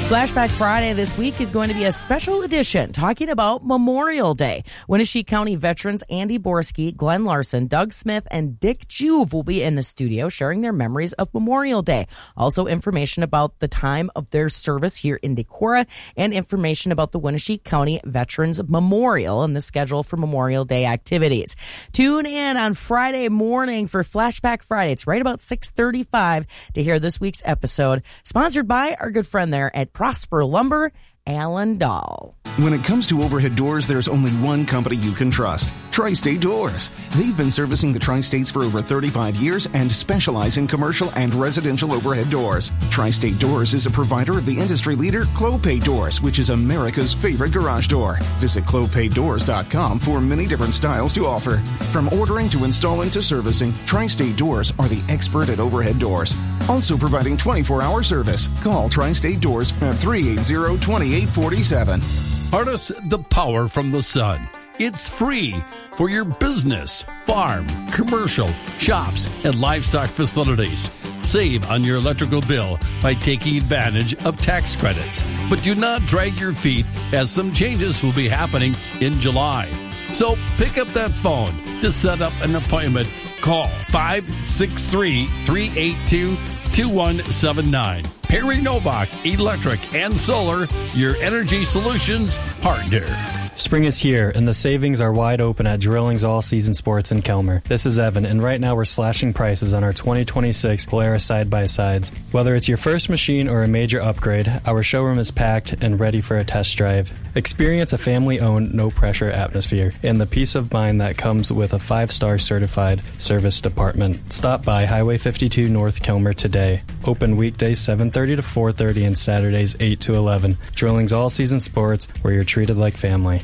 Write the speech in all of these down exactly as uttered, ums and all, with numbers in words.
Flashback Friday this week is going to be a special edition talking about Memorial Day. Wenatchee County veterans Andy Borski, Glenn Larson, Doug Smith, and Dick Juve will be in the studio sharing their memories of Memorial Day. Also information about the time of their service here in Decorah and information about the Wenatchee County Veterans Memorial and the schedule for Memorial Day activities. Tune in on Friday morning for Flashback Friday. It's right about six thirty-five to hear this week's episode, sponsored by our good friend there at Prosper Lumber, Alan Dahl. When it comes to overhead doors, there's only one company you can trust, Tri-State Doors. They've been servicing the Tri-States for over thirty-five years and specialize in commercial and residential overhead doors. Tri-State Doors is a provider of the industry leader, Clopay Doors, which is America's favorite garage door. Visit clopay doors dot com for many different styles to offer. From ordering to installing to servicing, Tri-State Doors are the expert at overhead doors. Also providing twenty-four hour service. Call Tri-State Doors at three eight zero, two eight four seven. Harness the power from the sun. It's free for your business, farm, commercial, shops, and livestock facilities. Save on your electrical bill by taking advantage of tax credits. But do not drag your feet, as some changes will be happening in July. So pick up that phone to set up an appointment. Call five six three, three eight two, two one seven nine. Perry Novak Electric and Solar, your energy solutions partner. Spring is here, and the savings are wide open at Drilling's All Season Sports in Kelmer. This is Evan, and right now we're slashing prices on our twenty twenty-six Polaris side-by-sides. Whether it's your first machine or a major upgrade, our showroom is packed and ready for a test drive. Experience a family-owned, no-pressure atmosphere and the peace of mind that comes with a five-star certified service department. Stop by Highway fifty-two North Kelmer today. Open weekdays seven thirty to four thirty and Saturdays eight to eleven. Drilling's All Season Sports, where you're treated like family.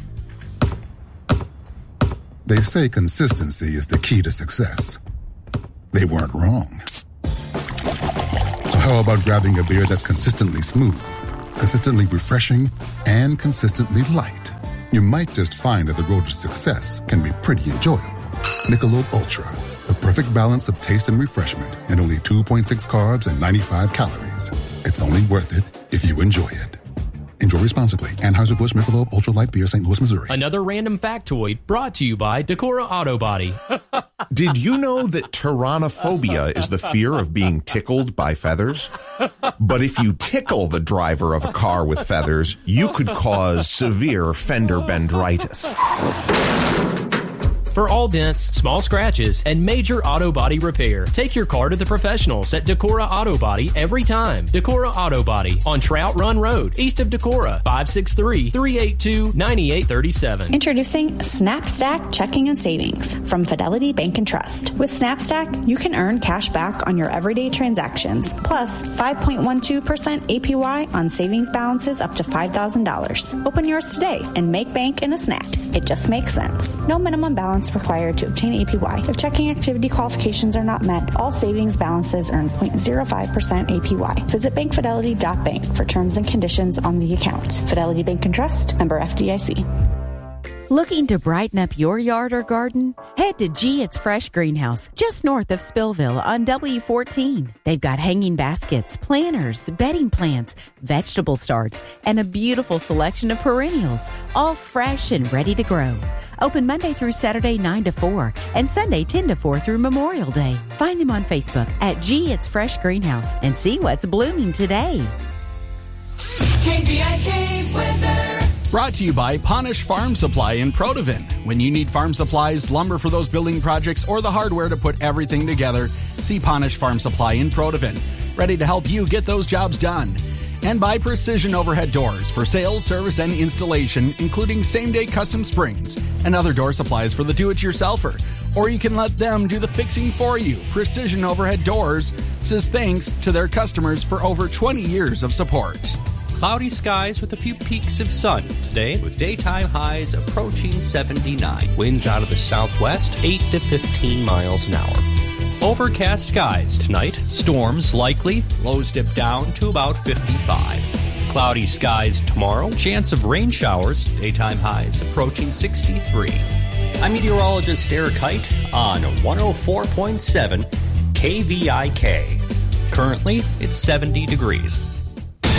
They say consistency is the key to success. They weren't wrong. So how about grabbing a beer that's consistently smooth, consistently refreshing, and consistently light? You might just find that the road to success can be pretty enjoyable. Michelob Ultra, the perfect balance of taste and refreshment, and only two point six carbs and ninety-five calories. It's only worth it if you enjoy it. Enjoy responsibly. Anheuser-Busch Michelob Ultra Light Beer, Saint Louis, Missouri. Another random factoid brought to you by Decorah Auto Body. Did you know that tyrannophobia is the fear of being tickled by feathers? But if you tickle the driver of a car with feathers, you could cause severe fender bendritis. For all dents, small scratches, and major auto body repair, take your car to the professionals at Decorah Auto Body every time. Decorah Auto Body on Trout Run Road, east of Decorah, five six three, three eight two, nine eight three seven. Introducing SnapStack Checking and Savings from Fidelity Bank and Trust. With SnapStack, you can earn cash back on your everyday transactions, plus five point one two percent A P Y on savings balances up to five thousand dollars. Open yours today and make bank in a snap. It just makes sense. No minimum balance required to obtain A P Y. If checking activity qualifications are not met, all savings balances earn zero point zero five percent A P Y. Visit bank fidelity dot bank for terms and conditions on the account. Fidelity Bank and Trust, member F D I C. Looking to brighten up your yard or garden? Head to G It's Fresh Greenhouse, just north of Spillville on W fourteen. They've got hanging baskets, planters, bedding plants, vegetable starts, and a beautiful selection of perennials, all fresh and ready to grow. Open Monday through Saturday nine to four and Sunday ten to four through Memorial Day. Find them on Facebook at G It's Fresh Greenhouse and see what's blooming today. K V I K weather. Brought to you by Ponish Farm Supply in Protivin. When you need farm supplies, lumber for those building projects, or the hardware to put everything together, see Ponish Farm Supply in Protivin. Ready to help you get those jobs done. And by Precision Overhead Doors for sales, service, and installation, including same-day custom springs and other door supplies for the do-it-yourselfer. Or you can let them do the fixing for you. Precision Overhead Doors says thanks to their customers for over twenty years of support. Cloudy skies with a few peaks of sun today, with daytime highs approaching seventy-nine. Winds out of the southwest, eight to fifteen miles an hour. Overcast skies tonight, storms likely, lows dip down to about fifty-five. Cloudy skies tomorrow, chance of rain showers, daytime highs approaching sixty-three. I'm meteorologist Eric Height on one oh four point seven K V I K. Currently, it's seventy degrees.